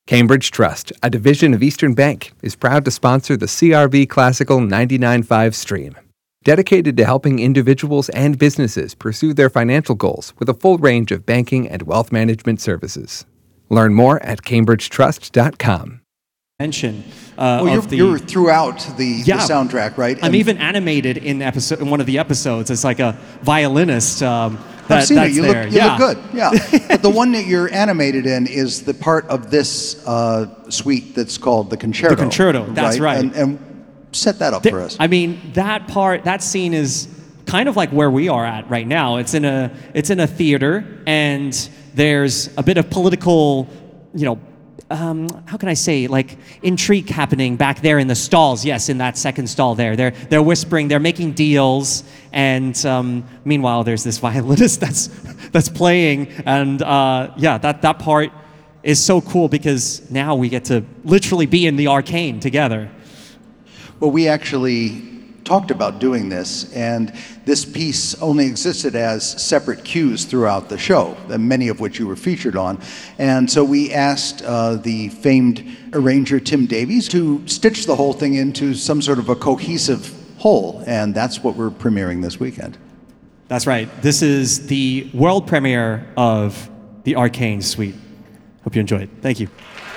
Cambridge Trust, a division of Eastern Bank, is proud to sponsor the CRV Classical 99.5 stream. Dedicated to helping individuals and businesses pursue their financial goals with a full range of banking and wealth management services. Learn more at cambridgetrust.com. You're throughout the soundtrack, right? I'm even animated in one of the episodes as like a violinist. I've seen it. You look good. Yeah. But the one that you're animated in is the part of this suite that's called the Concerto. The Concerto. That's right. And set that up for us. I mean, that scene is kind of like where we are at right now. It's in a theater, and there's a bit of political, how can I say, like intrigue happening back there in the stalls. Yes, in that second stall there. They're whispering, they're making deals, and meanwhile there's this violinist that's playing, and that part is so cool because now we get to literally be in the arcane together. Well, we actually talked about doing this, and this piece only existed as separate cues throughout the show, many of which you were featured on. And so we asked the famed arranger Tim Davies to stitch the whole thing into some sort of a cohesive whole, and that's what we're premiering this weekend. That's right. This is the world premiere of the Arcane Suite. Hope you enjoy it. Thank you.